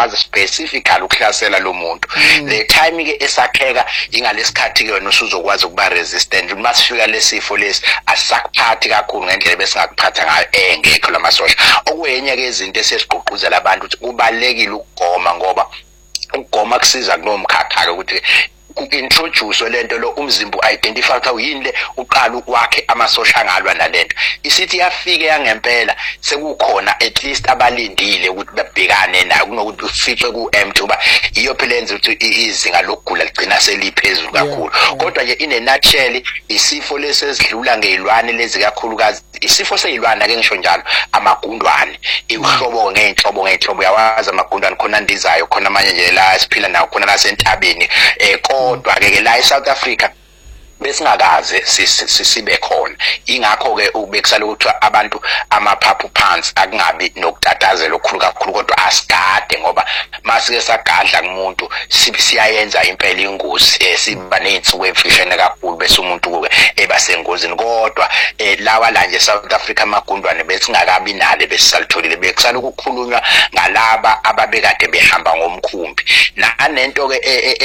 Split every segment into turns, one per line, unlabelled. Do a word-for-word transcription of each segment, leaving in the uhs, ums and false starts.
uyakwazi specifically ukuhlasela lo muntu le time ke esakheka ingalesikhathi ke wena usuzokwazi ukuba resistant masifika lesifo lesi asakuphathi kakhulu ngendlela bese ngakuphatha ngayo engekho lamasosha okwenye ke izinto esesiqhuquzela abantu ukuthi kubalekile ukugoma ngoba ukugoma kusiza kunomkhakha ke ukuthi ku-introduce lento lo umzimba u-identify ukuthi yini le uqala ukwakhe amasosha ngalwa nalento isithi yafike yangempela sekukhona at least abalindile ukuthi babhekane nayo kunokuthi ufice ku-M two ba iyo phela yenza ukuthi izinga lokugula ligcina seliphezulu kakhulu kodwa nje in a nutshell isifo lesesidlula ngezilwane lezi kakhulukazi isifo seyilwana ke ngisho njalo amagundwane ihlobo ngeenhlobo ngeenhlobo yawazi amagundwane khona ndizayo khona manje nje la siphila nawo khona la sentabeni eh kodwa ke la eSouth Africa besingakaze sibe khona ingakho ke ubekusala ukuthi abantu amaphaphu phansi akungabi nokutatazela okukhulu kakhulu kodwa asigade ngoba masike sagadla kumuntu siyayenza impela ingozi siba nezinsuku efishene kakhulu bese umuntu eba sengozini kodwa lawa la nje South Africa amagundwane besingakabi nale besisalitholile bekusala ukukhulunywa ngalaba ababekade behamba ngomkhumbi nanento ke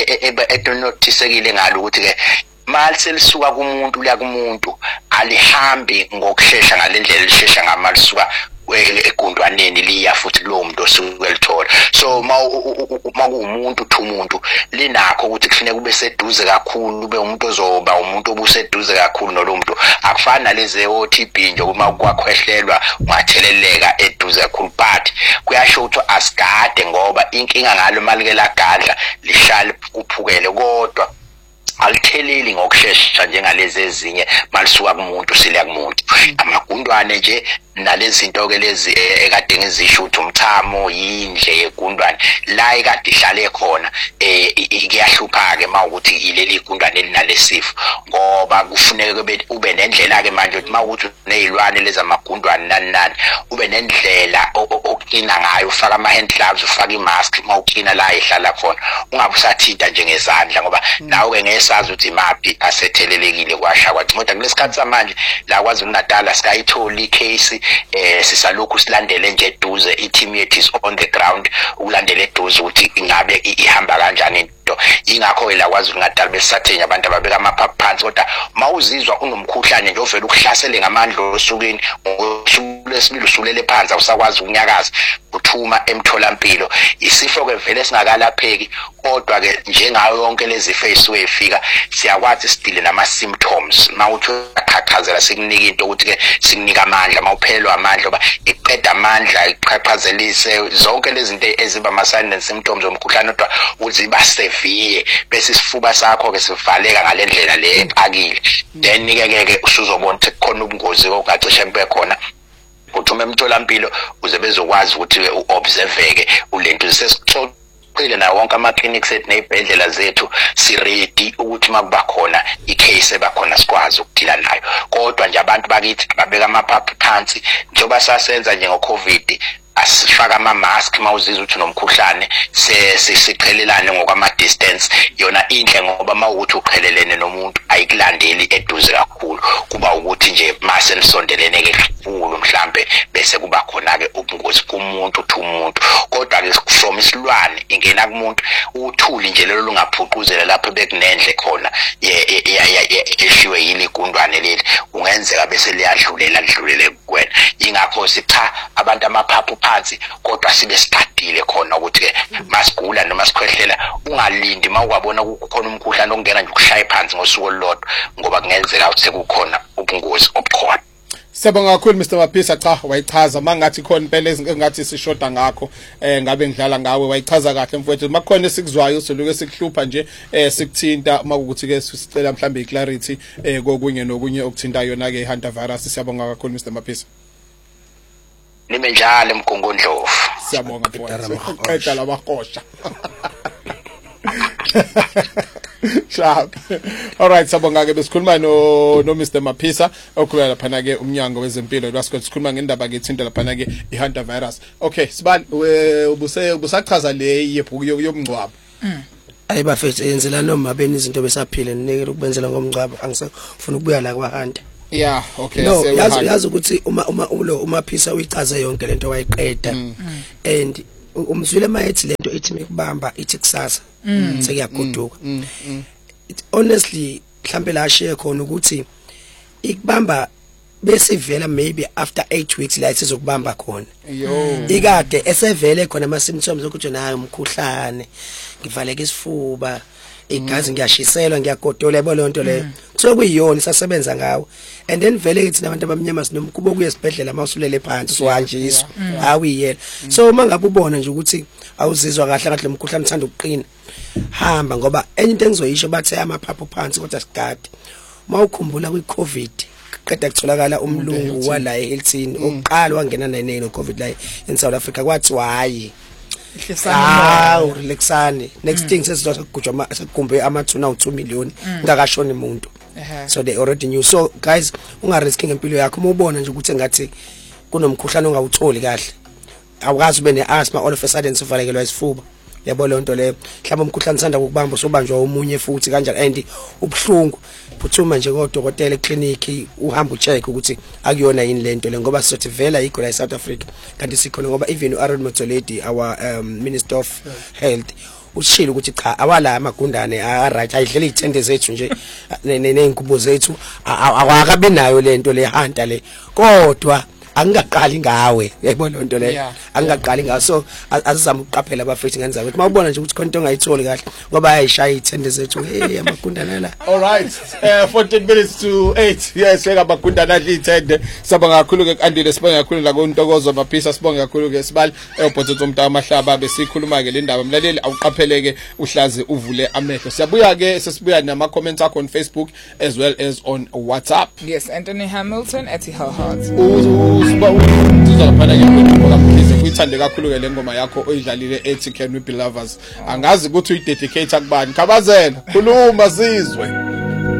etonotisekile ngalo ukuthi ke mali selisuka kumuntu liya kumuntu alihambi ngokusheshsha ngalendlela elisheshsha ngamali suka egundwaneni liya futhi kulowo muntu osuke elithola so makuumuntu uthi umuntu linakho ukuthi kufanele kube seduze kakhulu ube umuntu ozoba umuntu obuseduze kakhulu nolowo muntu akufani naleze O T B nje uma kwakhwehlelwa ungatheleleka eduze kakhulu but kuyasho ukuthi asigade ngoba inkinga ngalo malike lagadla lishali kuphukele kodwa alitheleli ngokusheshsha njengalezi ezinye malisuka kumuntu sile kumuntu amagundwane nje nalezi zinto ke lezi ekade ngizisho ukuthi umthamo yindle yegundwane la ekade ihlale khona eh iyahlupha ke mawukuthi ileli igundwane linalesifo ngoba kufuneka ube nendlela ke manje ukuthi mawukuthi nezilwane lezi amagundwane nani nani ube nendlela okukina ngayo ufaka ama hand gloves ufaka imask mawukina la ihlala khona ungabe usathinta njengezandla ngoba nawo ke ngesazi ukuthi maphi asethelelekile kwasha kwathi kodwa kulesikhathi samanje la kwaZulu Natal sikayithola icase eh sisalokhu silandele nje eduze i-team yethu is on the ground ukulandela eduze ukuthi ingabe ihamba kanjani into ingakho la kwaZulu Natal besathenya abantu ababeka amaphaphu phansi kodwa mawuzizwa unomkhuhlane nje ovela ukuhlasele ngamandla osukeni lesibili usulele phansi awusakwazi ukunyakaza uthuma emtholampilo isifo ke vele singakalapheki kodwa ke njengayo yonke lezi face wefika siyakwazi sidile nama symptoms mawuthi akhakhazela sikunika into ukuthi ke sikunika amandla mawuphelwa amandla oba iqeda amandla iqhaqhazelise zonke lezi zinto eziba ama signs and symptoms omkhuhlane kodwa uziba severe bese isifuba sakho ke sivaleka ngalendlela le ephakile then ke ke usuzobona ukuthi khona ubungozi okungacishe kube khona uthuma emtholampilo uze bezokwazi ukuthi uobserveke ulento sesithola qile na wonke ama clinics ethu nezibhedlela zethu si ready ukuthi makuba khona icase ebakhona sikwazi ukuphila nayo kodwa nje abantu bakithi babeka amaphaphu phansi njengoba sasenza nje ngo COVID asifaka ama mask mawuzizwa ukuthi nomkhuhlane sesiqhelelane ngokwama distance yona inhle ngoba mawukuthi uqhelelene nomuntu ayikulandeli eduze kakhulu kuba ukuthi nje mase nisondelene ke kakhulu mhlambe bese kuba khona ke ubungozi kumuntu uthi umuntu kodwa ke from isilwane ingena kumuntu uthuli nje lelo lungaphuquzela lapho bekunendle khona eshiwe yini igundwane leli ungenzeka bese liyadlulela lidlulele kuwena ingakho sicha abantu amaphaphu phansi kodwa sibe stadile khona ukuthi ke masigula noma sikhwehlela ungalindi mawukwabona ukukhona umkhuhlane ongena nje ukushaya phansi ngosuku olulodwa ngoba kungenzeka ukuthi sekukhona ubungozi obukhona.
Siyabonga kakhulu Mister Maphisa cha wayichaza mangathi khona impela engathi sishoda ngakho eh ngabe ngidlala ngawe wayichaza kahle mfowethu makukhona esikuzwayo soluke sikuhlupha nje eh sikuthinta makuthi ke sicela mhlambe iclarity eh kokunye nokunye okuthinta yona ke iHunter virus. Siyabonga kakhulu Mister Maphisa.
Nime njalo emgongondlovu.
Siyabonga mfowethu qeda labahosha. Sharp. All right, sabonga ke besikhuluma no no Mister Maphisa okhuluma lapha ke umnyango wezempilo lwasikho sikhuluma ngendaba ke ithinta lapha ke iHunter virus. Okay, sibani ubuse ubusachaza le yebhuku yomngcwabo.
Mm. Ayi bafethu yenzela noma beni izinto besaphile ninike ukubenzela ngomngcwabo angisafuna ukubuya la kwa Hunter.
Yeah, okay.
No, yazi yazi ukuthi uma uma ulo uMaphisa uyichaze yonke lento wayiqeda and umzwile mayethi lento ethi mikubamba ithi kusasa sekuyagoduka honestly mhlambe la share khona ukuthi ikubamba bese vela maybe after eight weeks la sizokubamba khona
yo
ikade esevele khona ama symptoms ukuthi nayo umkhuhlane ngivaleka isifuba igazi ngiyashiselwa ngiyagodola yabo lonto leyo so kuyiyona isasebenza ngawo and then vele kithi nabantu abamnyama sinomkubo kuye esibhedlela mawusulele phansi siwanjiswa awiyela so mangabe ubona nje ukuthi awuzizwa kahle kahle umkhuhlane uthanda ukuqina hamba ngoba enye into engizoyisho bathe amaphaphu phansi kodwa sigade mawukhumbula kwi covid qeda kutholakala umlungu wala eHilton oqala wangena nene no covid la in South Africa kwathi hayi ah relaxane next thing sesizotha kugujwa sekugumbe amathuna u two million ngakashona umuntu so they already knew so guys unga risking impilo yakho uma ubona nje ukuthi ngathi kunomkhuhlane ongawutholi kahle awukazi ube neasthma all of a sudden sivalekelwa isifuba yabo lonto le mhlawumbe umkhuhlane sanda ukubamba sobanjwa umunye futhi kanjalo and ubhlungu phuthuma nje kodokotela eclinic uhamba ucheck ukuthi akuyona yini lento le ngoba sizothi vela igula eSouth Africa kanti sikhona ngoba even uAaron Motsoaledi our um, Minister of Health ushilo ukuthi cha awala amagundane a right ayidlela izithende zethu nje nenkubo zethu awakabi nayo lento le hanta le kodwa angaqali ngawe yayibona lonto le angaqali ngaso so azizama ukuqaphela abafethi ngani zawo mawubona nje ukuthi konke ongayitholi kahle ngoba ayishaya izithende zethu hey amagundana la
all right uh, fourteen minutes to eight yes weka amagundana adli izithende sabanga kakhulu ke Andile sibonga kakhulu la kontokozo Maphisa sibonga kakhulu ke Sibali ebhotho umntu amahlaba besikhuluma ke le ndaba mlaleli awuqapheleke uhlaze uvule amehlo siyabuya ke sesibuya nama comments akho on Facebook as well as on WhatsApp.
Yes, Anthony Hamilton at Heart
siba uzozaphala ke ngoba mkhize kuyithande kakhulu ke lengoma yakho oyidlalile ethi Can We Be Lovers angazi ukuthi uyidedicate kubani khabazela khuluma sizwe.